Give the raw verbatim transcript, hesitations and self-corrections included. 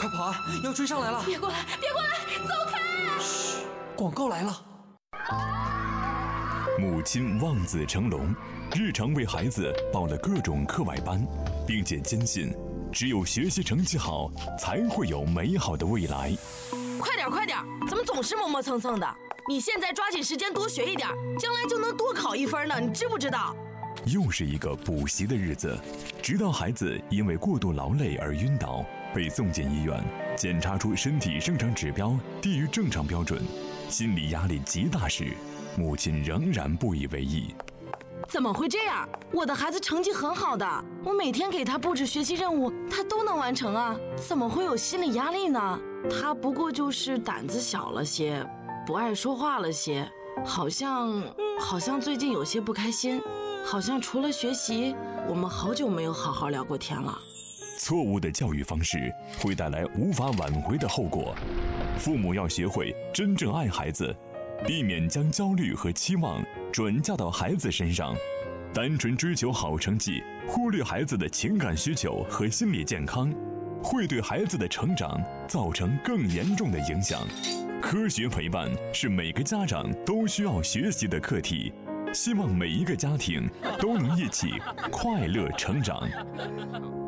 快跑啊！要追上来了！ 别过来，别过来，走开！ 嘘，广告来了。 母亲望子成龙，日常为孩子报了各种课外班，并且坚信，只有学习成绩好，才会有美好的未来。 快点，快点！怎么总是磨磨蹭蹭的？你现在抓紧时间多学一点，将来就能多考一分呢，你知不知道？ 又是一个补习的日子，直到孩子因为过度劳累而晕倒，被送进医院，检查出身体生长指标低于正常标准，心理压力极大时，母亲仍然不以为意。 怎么会这样？我的孩子成绩很好的，我每天给他布置学习任务，他都能完成啊，怎么会有心理压力呢？他不过就是胆子小了些，不爱说话了些，好像好像最近有些不开心，好像除了学习，我们好久没有好好聊过天了。 错误的教育方式会带来无法挽回的后果，父母要学会真正爱孩子，避免将焦虑和期望转嫁到孩子身上，单纯追求好成绩，忽略孩子的情感需求和心理健康，会对孩子的成长造成更严重的影响。科学陪伴是每个家长都需要学习的课题，希望每一个家庭都能一起快乐成长。